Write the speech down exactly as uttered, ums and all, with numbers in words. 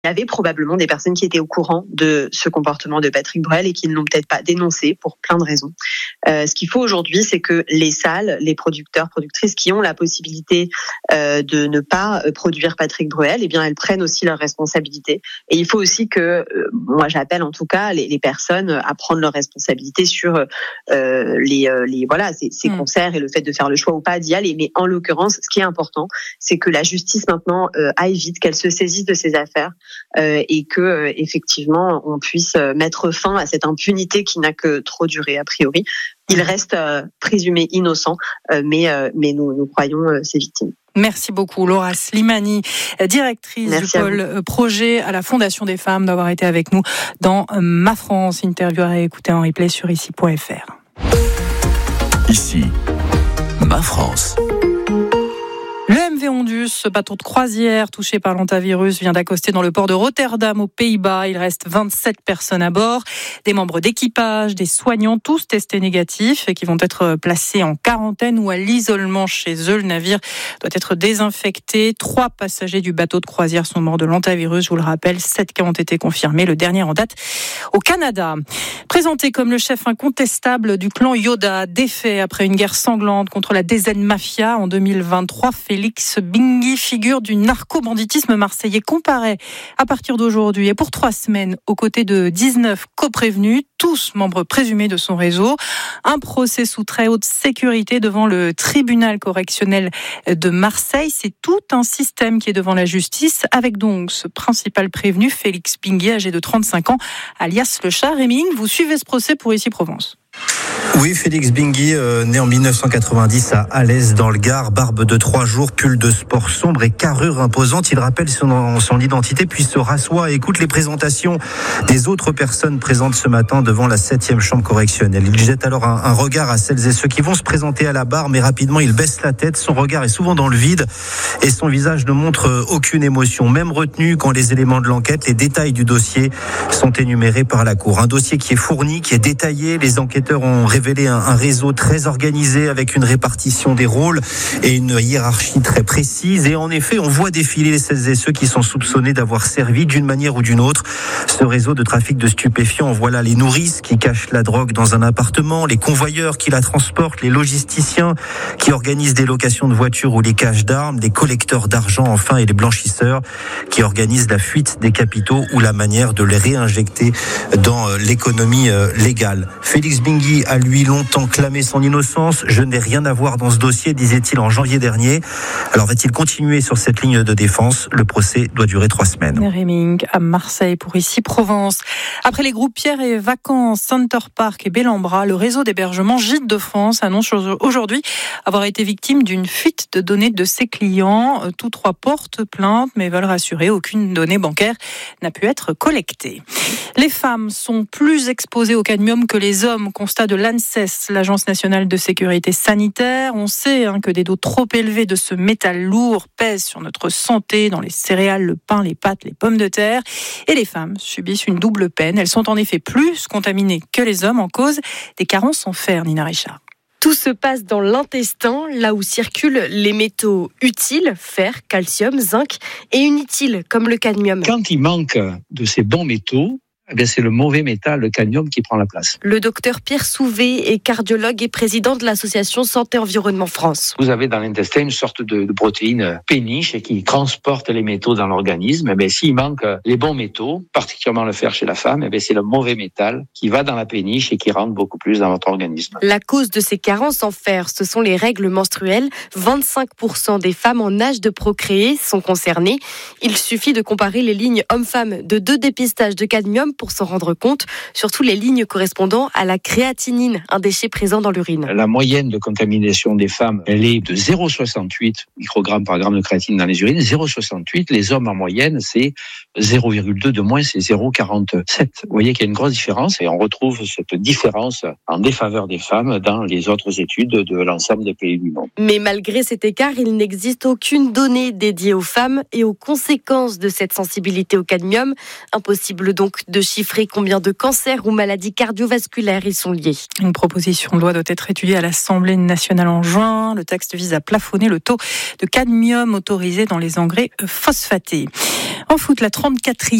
Il y avait probablement des personnes qui étaient au courant de ce comportement de Patrick Bruel et qui ne l'ont peut-être pas dénoncé pour plein de raisons. Euh, ce qu'il faut aujourd'hui, c'est que les salles, les producteurs, productrices qui ont la possibilité euh, de ne pas produire Patrick Bruel, eh bien, elles prennent aussi leurs responsabilités. Et il faut aussi que, euh, moi, j'appelle en tout cas les, les personnes à prendre leurs responsabilités sur euh, les, euh, les, voilà, ces, ces mmh. concerts et le fait de faire le choix ou pas d'y aller. Mais en l'occurrence, ce qui est important, c'est que la justice maintenant euh, aille vite, qu'elle se saisisse de ces affaires. Euh, et que euh, effectivement on puisse euh, mettre fin à cette impunité qui n'a que trop duré a priori. Il reste euh, présumé innocent, euh, mais euh, mais nous nous croyons euh, ses victimes. Merci beaucoup Laura Slimani, directrice Merci du pôle projet à la Fondation des femmes, d'avoir été avec nous dans Ma France. Interview à écouter en replay sur ici point f r. Ici, Ma France. Le M V Ondus, ce bateau de croisière touché par l'hantavirus, vient d'accoster dans le port de Rotterdam aux Pays-Bas. Il reste vingt-sept personnes à bord, des membres d'équipage, des soignants, tous testés négatifs et qui vont être placés en quarantaine ou à l'isolement chez eux. Le navire doit être désinfecté. Trois passagers du bateau de croisière sont morts de l'hantavirus. Je vous le rappelle, sept cas ont été confirmés. Le dernier en date au Canada. Présenté comme le chef incontestable du clan Yoda, défait après une guerre sanglante contre la D Z Mafia en deux mille vingt-trois, Félix Bingui, figure du narco-banditisme marseillais, comparaît à partir d'aujourd'hui et pour trois semaines aux côtés de dix-neuf coprévenus, tous membres présumés de son réseau. Un procès sous très haute sécurité devant le tribunal correctionnel de Marseille. C'est tout un système qui est devant la justice, avec donc ce principal prévenu, Félix Bingui, âgé de trente-cinq ans, alias le chat. Réming, vous suivez ce procès pour Ici Provence. Oui, Félix Bingui, euh, né en dix-neuf cent quatre-vingt-dix à Alès dans le Gard, barbe de trois jours, pull de sport sombre et carrure imposante. Il rappelle son, son identité puis se rassoit et écoute les présentations des autres personnes présentes ce matin devant la septième chambre correctionnelle. Il jette alors un, un regard à celles et ceux qui vont se présenter à la barre, mais rapidement il baisse la tête. Son regard est souvent dans le vide et son visage ne montre aucune émotion, même retenu quand les éléments de l'enquête, les détails du dossier sont énumérés par la Cour. Un dossier qui est fourni, qui est détaillé. Les enquêteurs ont révélé un, un réseau très organisé avec une répartition des rôles et une hiérarchie très précise. Et en effet, on voit défiler celles et ceux qui sont soupçonnés d'avoir servi d'une manière ou d'une autre ce réseau de trafic de stupéfiants. Voilà les nourrices qui cachent la drogue dans un appartement, les convoyeurs qui la transportent, les logisticiens qui organisent des locations de voitures ou les caches d'armes, les collecteurs d'argent enfin et les blanchisseurs qui organisent la fuite des capitaux ou la manière de les réinjecter dans l'économie légale. Félix Bingui a lui longtemps clamé son innocence. Je n'ai rien à voir dans ce dossier, disait-il en janvier dernier. Alors va-t-il continuer sur cette ligne de défense ? Le procès doit durer trois semaines. Réming à Marseille pour Ici Provence. Après les groupes Pierre et Vacances, Center Park et Bellambra, le réseau d'hébergement Gîtes de France annonce aujourd'hui avoir été victime d'une fuite de données de ses clients. Tous trois portent plainte, mais veulent rassurer, aucune donnée bancaire n'a pu être collectée. Les femmes sont plus exposées au cadmium que les hommes, constat de l'ANSES, l'Agence nationale de sécurité sanitaire. On sait hein, que des doses trop élevées de ce métal lourd pèsent sur notre santé dans les céréales, le pain, les pâtes, les pommes de terre. Et les femmes subissent une double peine. Elles sont en effet plus contaminées que les hommes en cause des carences en fer, Nina Richard. Tout se passe dans l'intestin, là où circulent les métaux utiles, fer, calcium, zinc, et inutiles, comme le cadmium. Quand il manque de ces bons métaux, eh bien c'est le mauvais métal, le cadmium, qui prend la place. Le docteur Pierre Souvé est cardiologue et président de l'association Santé Environnement France. Vous avez dans l'intestin une sorte de, de protéine péniche qui transporte les métaux dans l'organisme. Eh bien, s'il manque les bons métaux, particulièrement le fer chez la femme, eh bien, c'est le mauvais métal qui va dans la péniche et qui rentre beaucoup plus dans votre organisme. La cause de ces carences en fer, ce sont les règles menstruelles. vingt-cinq pour cent des femmes en âge de procréer sont concernées. Il suffit de comparer les lignes hommes-femmes de deux dépistages de cadmium pour s'en rendre compte, surtout les lignes correspondant à la créatinine, un déchet présent dans l'urine. La moyenne de contamination des femmes, elle est de zéro virgule soixante-huit microgrammes par gramme de créatinine dans les urines. zéro virgule soixante-huit, les hommes en moyenne, c'est zéro virgule deux de moins, c'est zéro virgule quarante-sept. Vous voyez qu'il y a une grosse différence et on retrouve cette différence en défaveur des femmes dans les autres études de l'ensemble des pays du monde. Mais malgré cet écart, il n'existe aucune donnée dédiée aux femmes et aux conséquences de cette sensibilité au cadmium. Impossible donc de chiffrer combien de cancers ou maladies cardiovasculaires ils sont liés. Une proposition de loi doit être étudiée à l'Assemblée nationale en juin. Le texte vise à plafonner le taux de cadmium autorisé dans les engrais phosphatés. En foot, la trente-quatrième